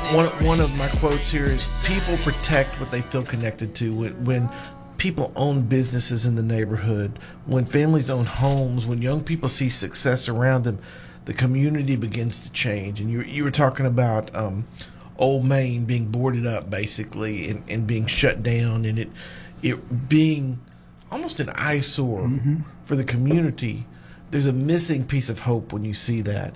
One of my quotes here is, people protect what they feel connected to. When people own businesses in the neighborhood, when families own homes, when young people see success around them, the community begins to change. And you were talking about Old Main being boarded up, basically, and being shut down, and it being almost an eyesore for the community. There's a missing piece of hope when you see that.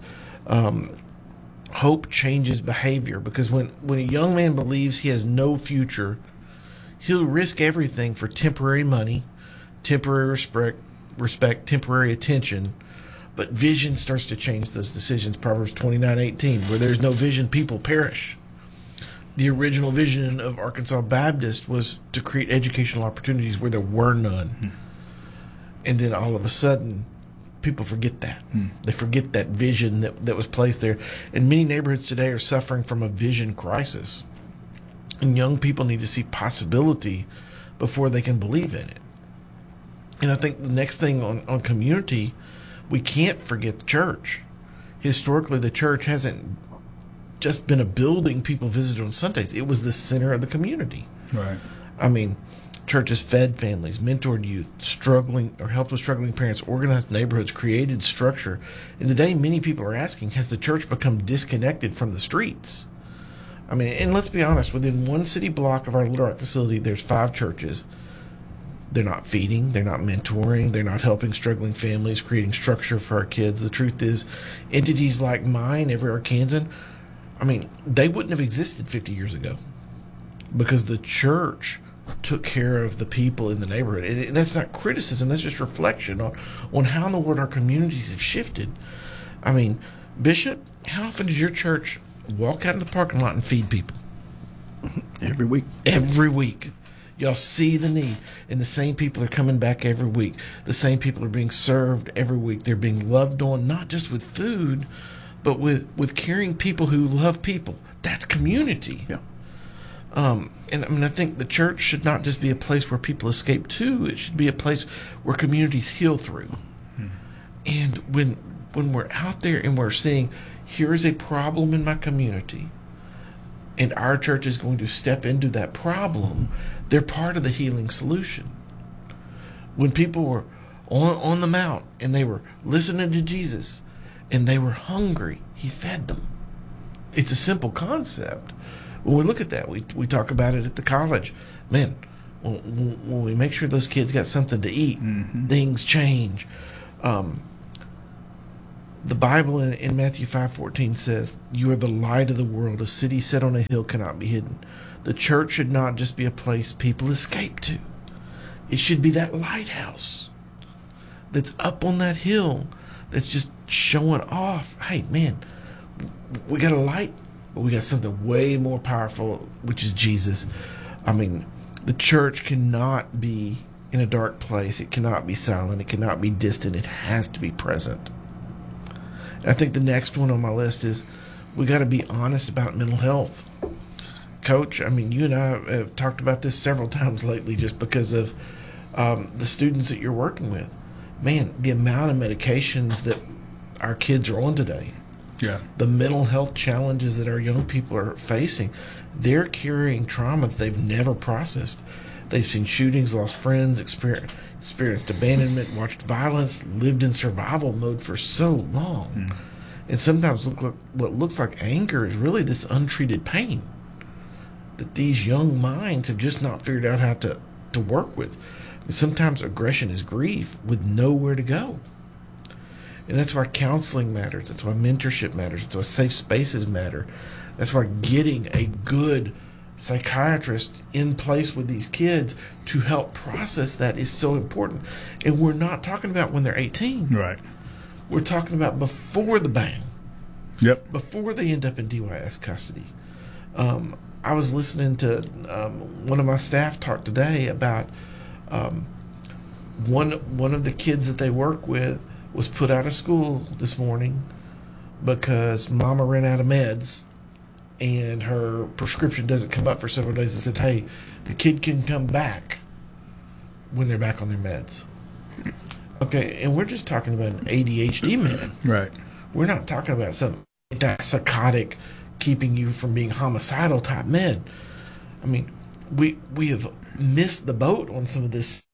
Hope changes behavior, because when a young man believes he has no future, he'll risk everything for temporary money, temporary respect, temporary attention. But vision starts to change those decisions. Proverbs 29:18, where there's no vision, people perish. The original vision of Arkansas Baptist was to create educational opportunities where there were none. And then all of a sudden, people forget that. They forget that vision that was placed there. And many neighborhoods today are suffering from a vision crisis. And young people need to see possibility before they can believe in it. And I think the next thing on community, we can't forget the church. Historically, the church hasn't just been a building people visited on Sundays. It was the center of the community. Right. I mean, churches fed families, mentored youth, struggling or helped with struggling parents, organized neighborhoods, created structure. And today, many people are asking, has the church become disconnected from the streets? I mean, and let's be honest, within one city block of our Little Rock facility, there's 5 churches. They're not feeding, they're not mentoring, they're not helping struggling families, creating structure for our kids. The truth is, entities like mine, every Arkansan, I mean, they wouldn't have existed 50 years ago because the church took care of the people in the neighborhood. And that's not criticism, that's just reflection on how in the world our communities have shifted. I mean, Bishop, how often does your church walk out in the parking lot and feed people? Every week. Every week. Y'all see the need, and the same people are coming back every week. The same people are being served every week. They're being loved on, not just with food, but with caring people who love people. That's community. Yeah. And I mean, I think the church should not just be a place where people escape to. It should be a place where communities heal through. And when we're out there and we're seeing, here's a problem in my community, and our church is going to step into that problem, they're part of the healing solution. When people were on the mount and they were listening to Jesus and they were hungry, he fed them. It's a simple concept. When we look at that, we talk about it at the college. Man, when we make sure those kids got something to eat, things change. The Bible in Matthew 5:14 says, "You are the light of the world. A city set on a hill cannot be hidden." The church should not just be a place people escape to. It should be that lighthouse that's up on that hill that's just showing off, hey, man, we got a light, but we got something way more powerful, which is Jesus. I mean, the church cannot be in a dark place. It cannot be silent. It cannot be distant. It has to be present. I think the next one on my list is we got to be honest about mental health. Coach, I mean, you and I have talked about this several times lately just because of the students that you're working with. Man, the amount of medications that our kids are on today, the mental health challenges that our young people are facing, they're carrying trauma that they've never processed. They've seen shootings, lost friends, experienced abandonment, watched violence, lived in survival mode for so long. And sometimes what looks like anger is really this untreated pain that these young minds have just not figured out how to work with. Sometimes aggression is grief with nowhere to go. And that's why counseling matters. That's why mentorship matters. That's why safe spaces matter. That's why getting a good psychiatrist in place with these kids to help process that is so important. And we're not talking about when they're 18. Right. We're talking about before the bang. Yep. Before they end up in DYS custody. I was listening to one of my staff talk today about one of the kids that they work with was put out of school this morning because mama ran out of meds and her prescription doesn't come up for several days. They said, hey, the kid can come back when they're back on their meds. Okay, and we're just talking about an ADHD med. Right. We're not talking about some antipsychotic keeping you from being homicidal type men. I mean, we have missed the boat on some of this.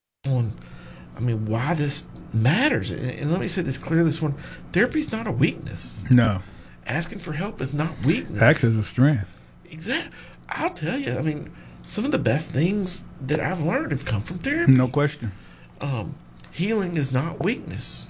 Why this matters. And let me say this clear this one. Therapy is not a weakness. No. Asking for help is not weakness. Actually, it's a strength. Exactly. I'll tell you, some of the best things that I've learned have come from therapy. No question. Healing is not weakness.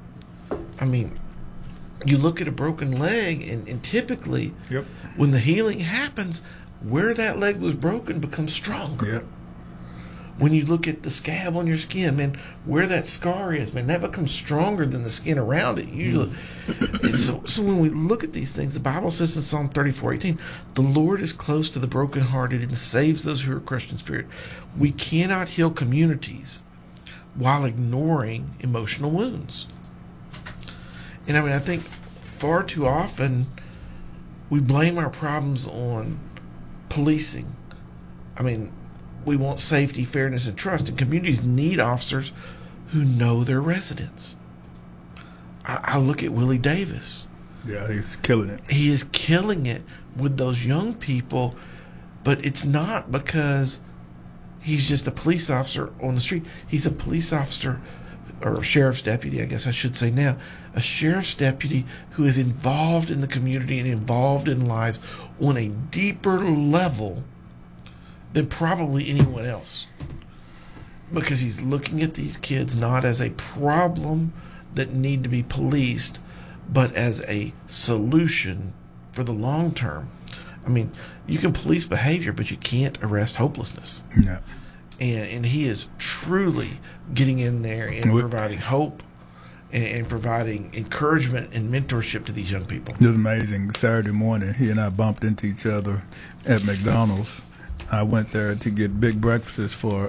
You look at a broken leg, and typically, Yep. when the healing happens, where that leg was broken becomes stronger. Yep. When you look at the scab on your skin, man, where that scar is, man, that becomes stronger than the skin around it usually. And so when we look at these things, the Bible says in Psalm 34:18, the Lord is close to the brokenhearted and saves those who are crushed in spirit. We cannot heal communities while ignoring emotional wounds. And I think far too often we blame our problems on policing. We want safety, fairness, and trust, and communities need officers who know their residents. I look at Willie Davis. Yeah, he's killing it. He is killing it with those young people, but it's not because he's just a police officer on the street. He's a police officer, or a sheriff's deputy, I guess I should say now, a sheriff's deputy who is involved in the community and involved in lives on a deeper level than probably anyone else, because he's looking at these kids not as a problem that need to be policed, but as a solution for the long term. You can police behavior, but you can't arrest hopelessness. No. And he is truly getting in there and providing hope and providing encouragement and mentorship to these young people. It was amazing. Saturday morning, he and I bumped into each other at McDonald's. I went there to get big breakfasts for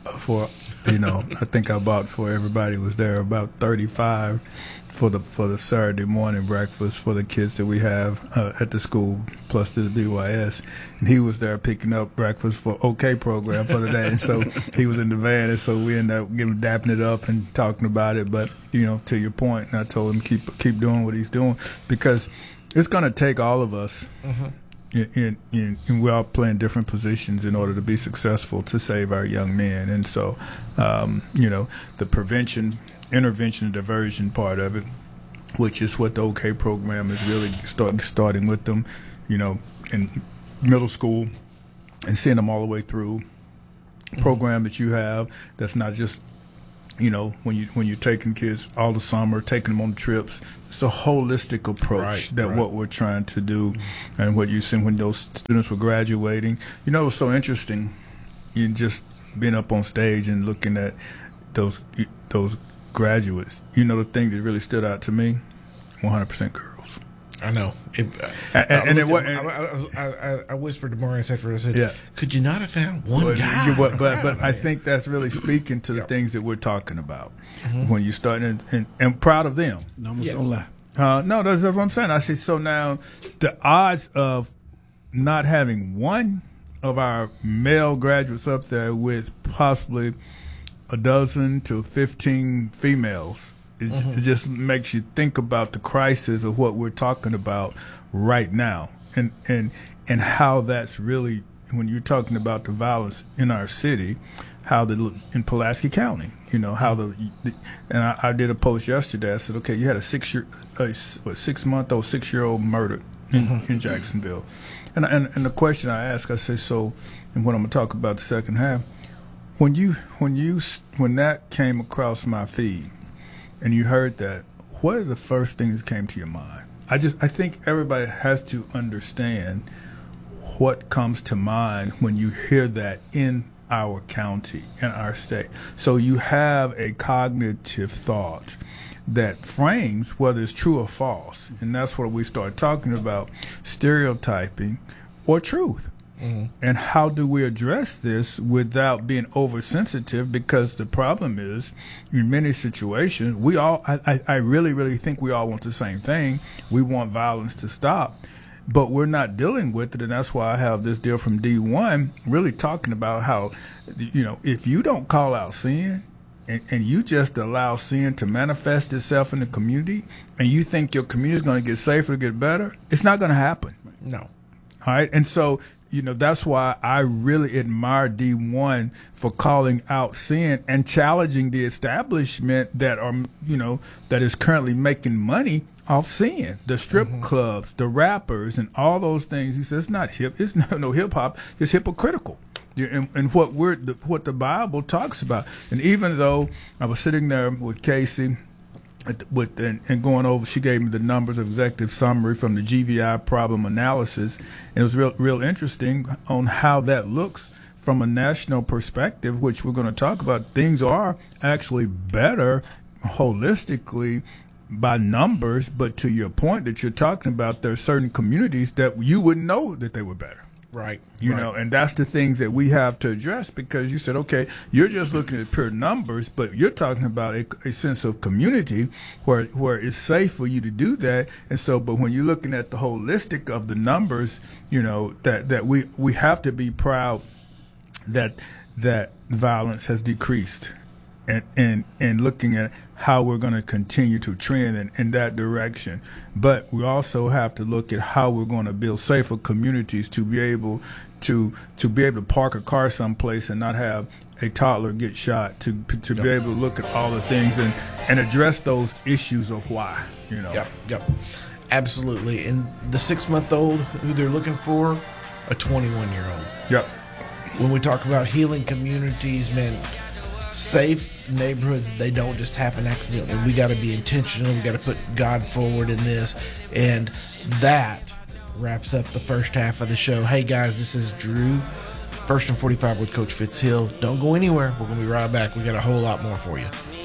I think I bought for everybody who was there about 35 for the Saturday morning breakfast for the kids that we have at the school, plus the DYS. And he was there picking up breakfast for OK program for the day. And so he was in the van, and so we ended up dapping it up and talking about it. But, to your point, and I told him keep doing what he's doing, because it's going to take all of us. Mm-hmm. And we're all playing different positions in order to be successful to save our young men. And so, the prevention, intervention, and diversion part of it, which is what the OK program is really starting with them, in middle school, and seeing them all the way through. Program that you have that's not just when you're taking kids all the summer, taking them on trips, it's a holistic approach what we're trying to do. And what you see when those students were graduating, it was so interesting. You just being up on stage and looking at those graduates. The thing that really stood out to me, 100% girls. I know. I whispered to Marius after I said, yeah. Could you not have found one guy? But I think that's really speaking to the things that we're talking about. Mm-hmm. When you start, and proud of them. Numbers don't lie. No, that's what I'm saying. I say, so now the odds of not having one of our male graduates up there with possibly a dozen to 15 females, it just makes you think about the crisis of what we're talking about right now, and how that's really, when you're talking about the violence in our city, how in Pulaski County, how and I did a post yesterday. I said, okay, you had a 6-month-old murdered in Jacksonville, and the question I asked, I said, so, and what I'm gonna talk about the second half, when that came across my feed, and you heard that, what are the first things that came to your mind? I think everybody has to understand what comes to mind when you hear that in our county, in our state. So you have a cognitive thought that frames whether it's true or false. And that's what we start talking about, stereotyping or truth. Mm-hmm. And how do we address this without being oversensitive? Because the problem is, in many situations, I really, really think we all want the same thing. We want violence to stop, but we're not dealing with it. And that's why I have this deal from D1 really talking about how, if you don't call out sin, and you just allow sin to manifest itself in the community, and you think your community is going to get safer, get better, it's not going to happen. No. All right. And so, that's why I really admire D1 for calling out sin and challenging the establishment that that is currently making money off sin. The strip clubs, the rappers, and all those things. He says it's not hip. It's no hip hop. It's hypocritical. And what the Bible talks about. And even though I was sitting there with Casey, and going over, she gave me the numbers of executive summary from the GVI problem analysis, and it was real interesting on how that looks from a national perspective, which we're going to talk about. Things are actually better holistically by numbers, but to your point that you're talking about, there are certain communities that you wouldn't know that they were better. Right. You know, and that's the things that we have to address, because you said, okay, you're just looking at pure numbers, but you're talking about a sense of community where it's safe for you to do that. And so, but when you're looking at the holistic of the numbers, that we have to be proud that violence has decreased. And looking at how we're going to continue to trend in that direction. But we also have to look at how we're going to build safer communities to be able to park a car someplace and not have a toddler get shot, to be able to look at all the things and address those issues of why, Yep. Absolutely. And the 6-month-old who they're looking for, a 21-year-old. Yep. When we talk about healing communities, man, safe neighborhoods, they don't just happen accidentally. We got to be intentional. We got to put God forward in this. And that wraps up the first half of the show. Hey, guys, this is Drew, First and 45 with Coach Fitzhill. Don't go anywhere. We're going to be right back. We got a whole lot more for you.